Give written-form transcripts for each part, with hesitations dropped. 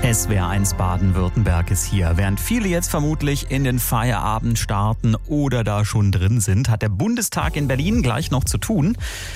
SWR1 Baden-Württemberg ist hier. Während viele jetzt vermutlich in den Feierabend starten oder da schon drin sind, hat der Bundestag in Berlin gleich noch zu tun.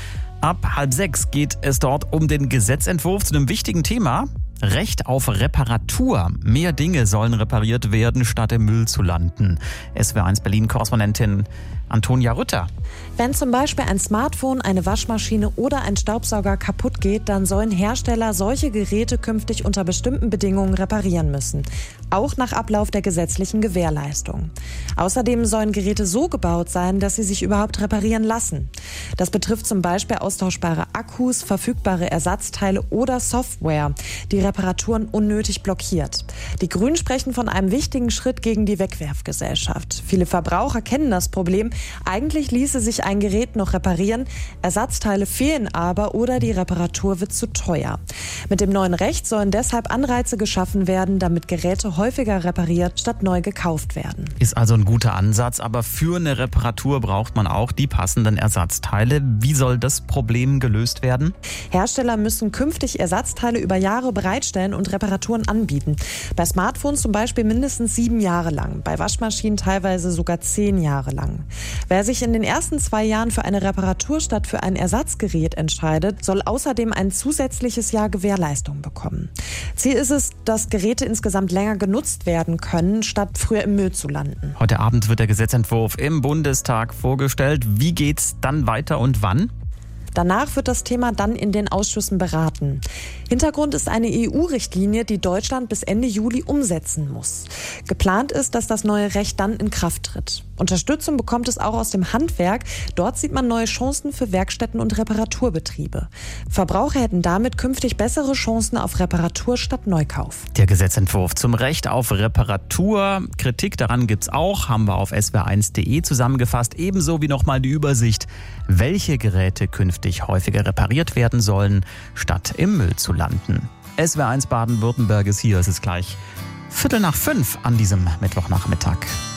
Ab 5:30 geht es dort um den Gesetzentwurf zu einem wichtigen Thema. Recht auf Reparatur. Mehr Dinge sollen repariert werden, statt im Müll zu landen. SWR1 Berlin-Korrespondentin Antonia Rütter. Wenn zum Beispiel ein Smartphone, eine Waschmaschine oder ein Staubsauger kaputt geht, dann sollen Hersteller solche Geräte künftig unter bestimmten Bedingungen reparieren müssen. Auch nach Ablauf der gesetzlichen Gewährleistung. Außerdem sollen Geräte so gebaut sein, dass sie sich überhaupt reparieren lassen. Das betrifft zum Beispiel austauschbare Akkus, verfügbare Ersatzteile oder Software, die Reparaturen unnötig blockiert. Die Grünen sprechen von einem wichtigen Schritt gegen die Wegwerfgesellschaft. Viele Verbraucher kennen das Problem. Eigentlich ließe sich ein Gerät noch reparieren, Ersatzteile fehlen aber oder die Reparatur wird zu teuer. Mit dem neuen Recht sollen deshalb Anreize geschaffen werden, damit Geräte häufiger repariert statt neu gekauft werden. Ist also ein guter Ansatz, aber für eine Reparatur braucht man auch die passenden Ersatzteile. Wie soll das Problem gelöst werden? Hersteller müssen künftig Ersatzteile über Jahre bereitstellen und Reparaturen anbieten. Bei Smartphones zum Beispiel mindestens 7 Jahre lang, bei Waschmaschinen teilweise sogar 10 Jahre lang. Wer sich in den ersten 2 Jahren für eine Reparatur statt für ein Ersatzgerät entscheidet, soll außerdem ein zusätzliches Jahr Gewährleistung bekommen. Ziel ist es, dass Geräte insgesamt länger genutzt werden können, statt früher im Müll zu landen. Heute Abend wird der Gesetzentwurf im Bundestag vorgestellt. Wie geht's dann weiter und wann? Danach wird das Thema dann in den Ausschüssen beraten. Hintergrund ist eine EU-Richtlinie, die Deutschland bis Ende Juli umsetzen muss. Geplant ist, dass das neue Recht dann in Kraft tritt. Unterstützung bekommt es auch aus dem Handwerk. Dort sieht man neue Chancen für Werkstätten und Reparaturbetriebe. Verbraucher hätten damit künftig bessere Chancen auf Reparatur statt Neukauf. Der Gesetzentwurf zum Recht auf Reparatur. Kritik daran gibt's auch, haben wir auf swr1.de zusammengefasst. Ebenso wie nochmal die Übersicht, welche Geräte künftig häufiger repariert werden sollen, statt im Müll zu landen. SWR1 Baden-Württemberg ist hier. Es ist gleich 4:45 an diesem Mittwochnachmittag.